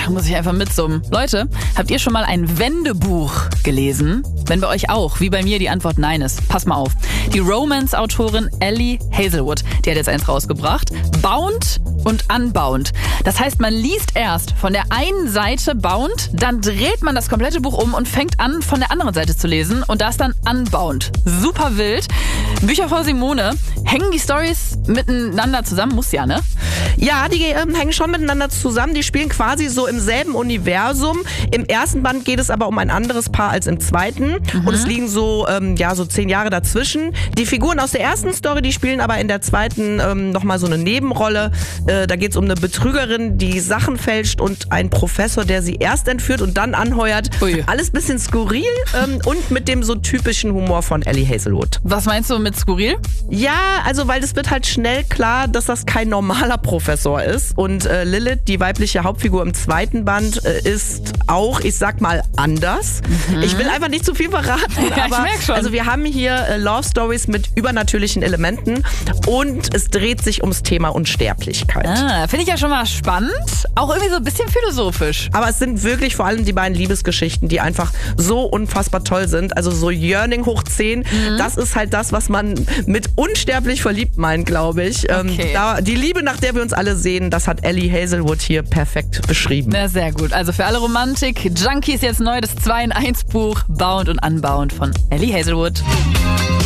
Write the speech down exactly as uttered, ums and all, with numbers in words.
muss ich einfach mitsummen. Leute, habt ihr schon mal ein Wendebuch gelesen? Wenn bei euch auch, wie bei mir, die Antwort nein ist. Pass mal auf. Die Romance-Autorin Ellie Hazelwood, die hat jetzt eins rausgebracht. Bound und Unbound. Das heißt, man liest erst von der einen Seite Bound, dann dreht man das komplette Buch um und fängt an, von der anderen Seite zu lesen. Und da ist dann Unbound. Super wild. Bücher vor Simone. Hängen die Storys miteinander zusammen? Muss ja, ne? Ja, die ähm, hängen schon miteinander zusammen. Die spielen quasi so im selben Universum. Im ersten Band geht es aber um ein anderes Paar als im zweiten. Mhm. Und es liegen so, ähm, ja, so zehn Jahre dazwischen. Die Figuren aus der ersten Story, die spielen aber in der zweiten ähm, nochmal so eine Nebenrolle. Äh, da geht es um eine Betrügerin, die Sachen fälscht und einen Professor, der sie erst entführt und dann anheuert. Ui. Alles bisschen skurril ähm, und mit dem so typischen Humor von Ellie Hazelwood. Was meinst du mit skurril? Ja, also weil es wird halt schnell klar, dass das kein normaler Professor ist. Und äh, Lilith, die weibliche Hauptfigur im zweiten Band, äh, ist auch, ich sag mal, anders. Mhm. Ich will einfach nicht zu viel verraten, ja, aber ich merk schon. Also wir haben hier äh, Love Stories mit übernatürlichen Elementen und es dreht sich ums Thema Unsterblichkeit. Ah, finde ich ja schon mal spannend. Auch irgendwie so ein bisschen philosophisch. Aber es sind wirklich vor allem die beiden Liebesgeschichten, die einfach so unfassbar toll sind. Also so Yearning hoch zehn, mhm. das ist halt das, was man mit unsterblich verliebt meint, glaube ich. Okay. Ähm, da, die Liebe, nach der wir uns alle sehen, das hat Ellie Hazelwood hier perfekt beschrieben. Na, sehr gut. Also für alle Romantik-Junkies jetzt neu das zwei in eins Buch Bound und Unbound von Ellie Hazelwood.